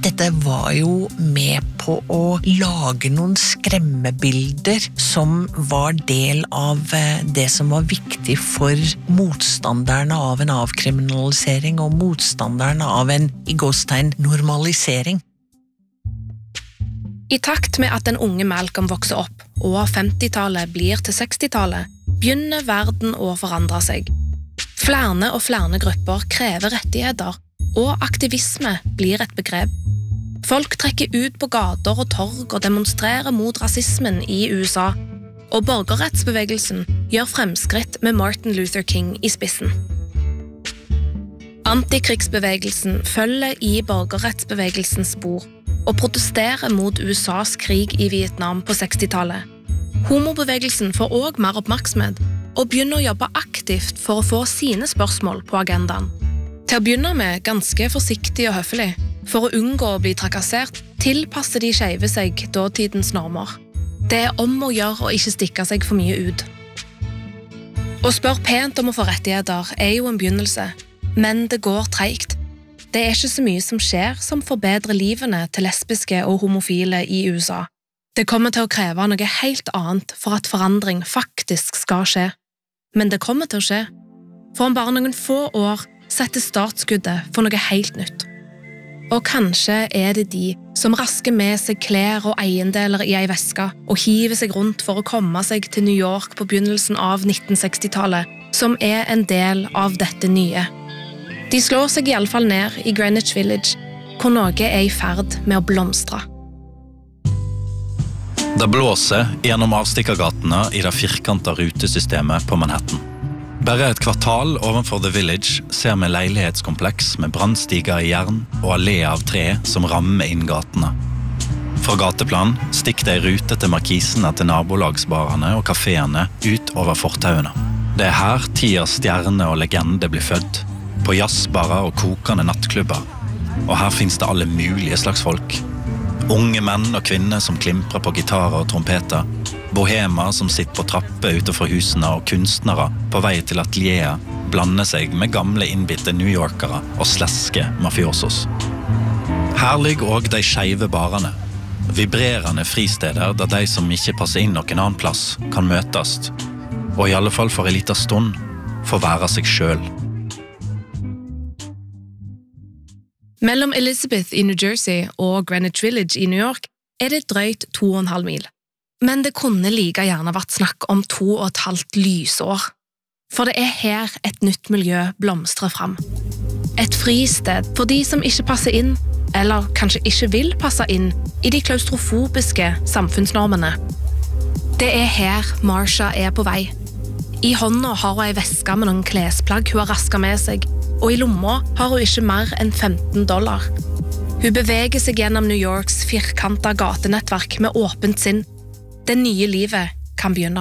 Dette var jo med på å lage noen skremmebilder som var del av det som var viktig for motstanderne av en avkriminalisering og motstanderne av en, i gåstegn, normalisering. I takt med at den unge Malcolm vokser opp, og 50-tallet blir til 60-tallet, begynner verden å forandre seg. Flere og flere grupper krever rettigheter, og aktivisme blir et begrep. Folk trekker ut på gater og torg og demonstrerer mot rasismen i USA, og borgerrettsbevegelsen gjør fremskritt med Martin Luther King i spissen. Antikrigsbevegelsen følger i borgerrettsbevegelsens spor og protesterer mot USAs krig i Vietnam på 60-tallet. Homobevegelsen får også mer oppmerksomhet og begynner å jobbe aktivt for å få sine spørsmål på agendaen. Til å begynne med ganske forsiktig og høflig, for å unngå å bli trakassert, tilpasser de skeive seg dåtidens normer. Det om å gjøre å ikke stikke seg for mye ut. Å spørre pent om å få rettigheter jo en begynnelse, men det går treigt. Det ikke så mye som skjer som forbedrer livene til lesbiske og homofile i USA. Det kommer til å kreve noe helt annet for at forandring faktisk skal skje. Men det kommer til å skje. For om bare noen få år setter startskuddet for noe helt nytt. Og kanskje det de som rasker med seg klær og eiendeler i ei veske og hiver seg rundt for å komme seg til New York på begynnelsen av 1960-tallet, som en del av dette nye. De slår seg i alle fall ned i Greenwich Village, hvor noe i ferd med å blomstre. Det blåser gjennom avstikkergatene i det firkantet rutesystemet på Manhattan. Bare et kvartal ovenfor The Village ser vi leilighetskompleks med brannstiger i jern og allé av tre som rammer inn gatene. Fra gateplan stikker de rute til markisene til nabolagsbarene og kaféene ut over fortauene. Det her tiders stjerne og legende blir født, på jazzbarer og kokende nattklubber. Og her finnes det alle mulige slags folk. Unge menn og kvinner som klimprer på gitarer og trompeter, bohemer som sitter på trapper utenfor husene og kunstnere på vei til atelier blander seg med gamle innbitte New Yorkere og sleske mafiosos. Her ligger også de skeive barene, vibrerende fristeder der de som ikke passer inn noen annen plass kan møtes, og i alle fall for en liten stund få være seg selv. Mellom Elizabeth i New Jersey og Greenwich Village i New York det drøyt 2,5 mil. Men det kunne like gjerne vært snakk om 2,5 lysår. For det her et nytt miljø blomstrer fram. Et fristed for de som ikke passer inn, eller kanskje ikke vil passe inn, i de klaustrofobiske samfunnsnormene. Det her Marsha på vei. I hånda har hun ei veske med noen klesplagg hun har rasket med seg, og i lomma har hun ikke mer enn $15. Hun beveger seg gjennom New Yorks firkantet gatenettverk med åpent sinn. Det nye livet kan begynne.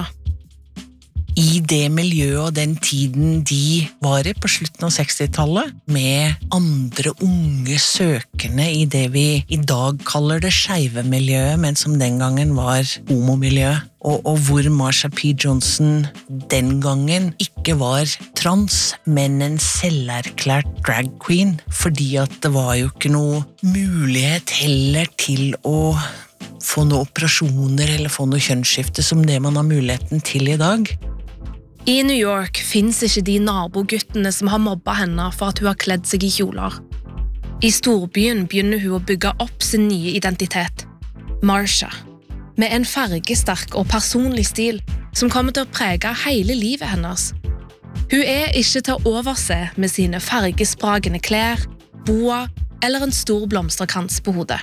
I det miljøet og den tiden de var i på slutten av 60-tallet, med andre unge søkende i det vi i dag kaller det skeive miljøet, men som den gangen var homomiljøet, og hvor Marsha P. Johnson den gangen ikke var trans, men en selverklært drag queen, fordi at det var jo ikke noe mulighet heller til å få noen operasjoner eller få noe kjønnsskifte som det man har muligheten til i dag. I New York finnes ikke de naboguttene som har mobbet henne for at hun har kledd seg i kjoler. I storbyen begynner hun å bygge opp sin nye identitet, Marsha, med en fargesterk og personlig stil som kommer til å prege hele livet hennes. Hun ikke til å overse med sine fargespragende klær, boa eller en stor blomsterkrans på hodet.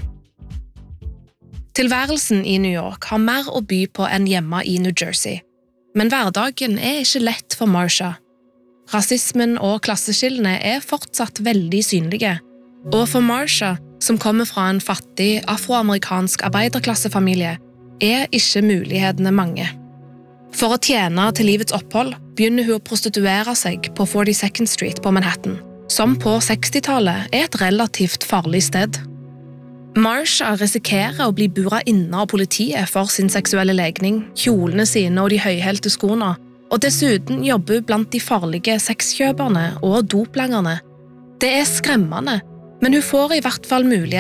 Tilværelsen i New York har mer å by på enn hjemme i New Jersey. Men hverdagen ikke lett for Marsha. Rasismen og klasseskillene fortsatt veldig synlige. Og for Marsha, som kommer fra en fattig afroamerikansk arbeiderklassefamilie, ikke mulighetene mange. For å tjene til livets opphold begynner hun å prostituere seg på 42nd Street på Manhattan, som på 60-tallet et relativt farlig sted. Marsha risikerer å bli buret inne av politiet for sin seksuelle legning, kjolene sine og de høyhælte skoene, og dessuten jobber hun blant de farlige sexkjøperne og doplangerne. Det skremmende, men hun får i hvert fall mulighet